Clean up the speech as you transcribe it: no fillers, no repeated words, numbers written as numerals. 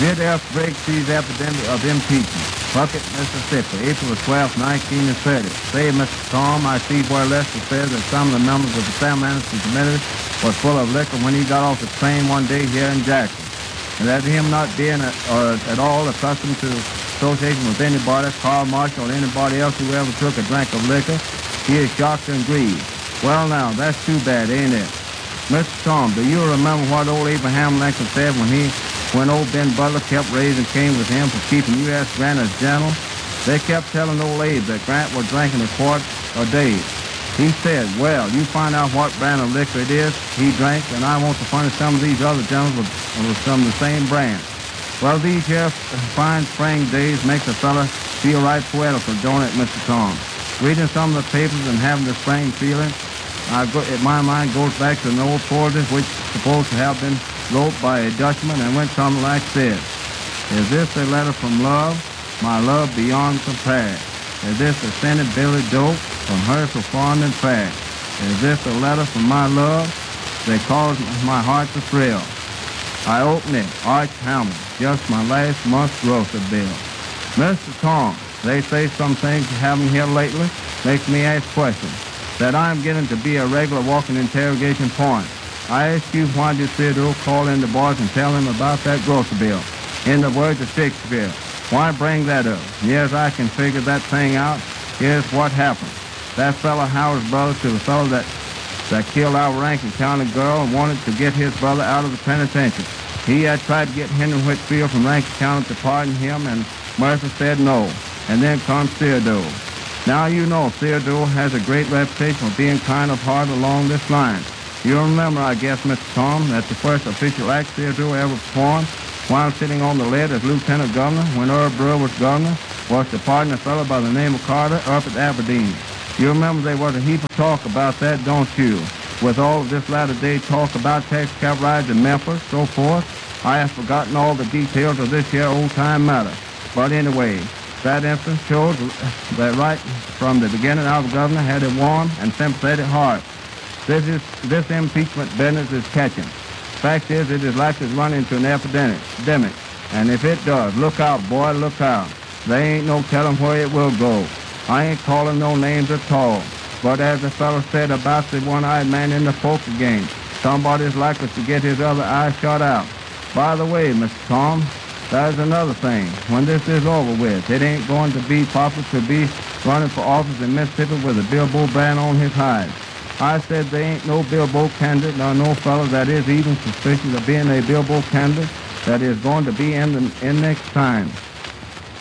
Mid-F breaks these epidemic of impeachment. Puckett, Mississippi, April 12, 1930. Say, Mr. Tom, I see where Lester says that some of the members of the Salmonity Committee was full of liquor when he got off the train one day here in Jackson. And that him not being at all accustomed to association with anybody, Carl Marshall or anybody else who ever took a drink of liquor, he is shocked and grieved. Well, now, that's too bad, ain't it? Mr. Tom, do you remember what old Abraham Lincoln said when old Ben Butler kept raising Cain with him for keeping U.S. Grant as general? They kept telling old Abe that Grant was drinking a quart a day. He said, well, you find out what brand of liquor it is he drank, and I want to furnish some of these other generals with some of the same brand. Well, these here fine spring days makes a fella feel right poetical, don't it, Mr. Tom? Reading some of the papers and having the spring feeling, my mind goes back to an old poetry which is supposed to have been wrote by a Dutchman and went something like this. Is this a letter from love, my love beyond compare? Is this a scented Billy Dope from her so fond and fair? Is this a letter from my love that caused my heart to thrill? I open it, Arch Hammer, just my last month's grocery bill. Mr. Tom, they say some things happened here lately makes me ask questions that I'm getting to be a regular walking interrogation point. I ask you, why did Theodore call in the boys and tell them about that grocery bill? In the words of Shakespeare, why bring that up? Yes, I can figure that thing out. Here's what happened. That fellow Howard's brother to the fellow that killed our Rankin County girl and wanted to get his brother out of the penitentiary. He had tried to get Henry Whitfield from Rankin County to pardon him, and Mercer said no. And then comes Theodore. Now you know Theodore has a great reputation for being kind of hard along this line. You remember, I guess, Mr. Tom, that the first official act Theodore ever performed while sitting on the lead as lieutenant governor when Earl Brewer was governor was to pardon a fellow by the name of Carter up at Aberdeen. You remember there was a heap of talk about that, don't you? With all of this latter-day talk about tax cap rides in Memphis, so forth, I have forgotten all the details of this here old-time matter. But anyway, that instance shows that right from the beginning our governor had a warm and sympathetic heart. This impeachment business is catching. Fact is, it is likely to run into an epidemic. And if it does, look out, boy, look out. There ain't no telling where it will go. I ain't calling no names at all. But as the fellow said about the one-eyed man in the poker game, somebody's likely to get his other eye shot out. By the way, Mr. Tom, there's another thing. When this is over with, it ain't going to be popular to be running for office in Mississippi with a Bilbo brand on his hide. I said there ain't no Bilbo candidate nor no fellow that is even suspicious of being a Bilbo candidate that is going to be in next time.